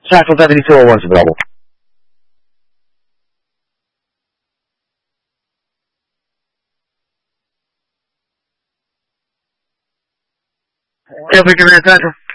Straks wat hebben die 201's brabbel. Heel veel keer weer